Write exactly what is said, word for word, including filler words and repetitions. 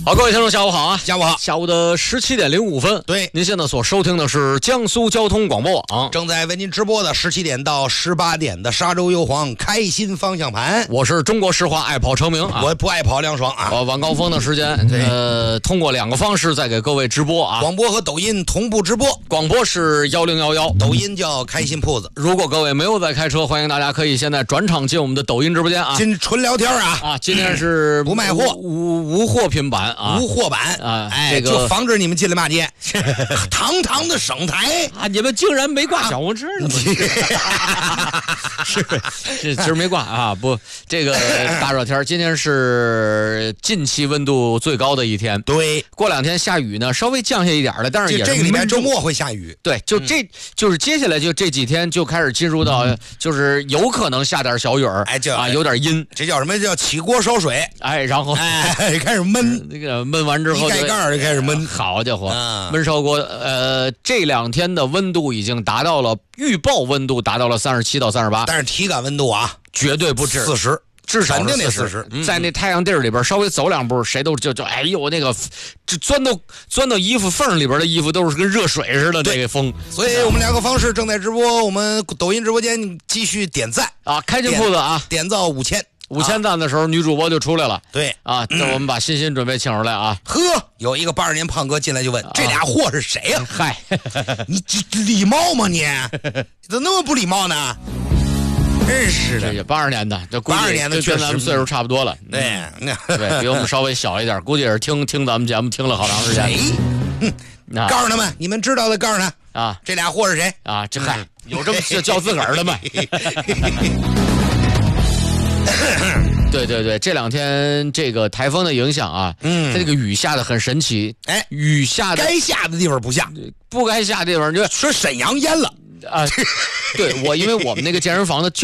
好，各位听众，下午好啊！ 下午好， 下午的十七点零五分。 对， 您现在所收听的是江苏交通广播网， 正在为您直播的十七点到十八点的沙洲优皇开心方向盘。 我是中国石化爱跑成名啊， 我不爱跑凉爽啊。 我晚高峰的时间，呃，通过两个方式在给各位直播啊， 广播和抖音同步直播。 广播是幺零幺幺， 抖音叫开心铺子。 如果各位没有在开车，欢迎大家可以现在转场进我们的抖音直播间啊。 今纯聊天啊啊，今天是不卖货， 无无货品版啊， 无货版啊， 哎， 这个就防止你们进来骂街。堂堂的省台啊，你们竟然没挂小红车呢？是是，今儿没挂啊？不，这个大热天，今天是近期温度最高的一天。 对， 过两天下雨呢，稍微降下一点了，但是也是这个礼拜周末会下雨。 对，就这、嗯、就是接下来就这几天就开始进入到，嗯、就是有可能下点小雨儿， 哎，这啊有点阴， 这叫什么叫起锅烧水？ 哎，然后哎开始焖， 那个焖完之后一盖盖就开始焖， 好家伙， 啊、 焖烧锅。呃，这两天的温度已经达到了预报温度达到了三十七到三十八， 但是体感温度啊， 绝对不止四十。 至少肯定得四十， 在那太阳地儿里边稍微走两步，谁都就就哎呦那个，这钻到钻到衣服缝里边的衣服都是跟热水似的那个风。 所以我们两个方式正在直播，我们抖音直播间继续点赞啊，开心铺子啊， 点到五千。 五千赞的时候，啊、女主播就出来了。 对啊，那、嗯、我们把欣欣准备请出来啊。 呵，有一个八十年胖哥进来就问：“啊、这俩货是谁呀、啊？” 嗨， 你礼貌吗你？你怎么那么不礼貌呢？真是的， 这八十年的，这八十年的跟咱们岁数差不多了。 对， 嗯、对，比我们稍微小一点，估计也是听听咱们节目听了好长时间。 谁？嗯，告诉他们，你们知道的，告诉他啊， 这俩货是谁啊？这嗨，有这么叫自个儿的吗？对对对，这两天这个台风的影响啊，嗯，它这个雨下的很神奇， 哎， 雨下的该下的地方不下， 不该下的地方就说沈阳淹了啊。对我，因为我们那个健身房的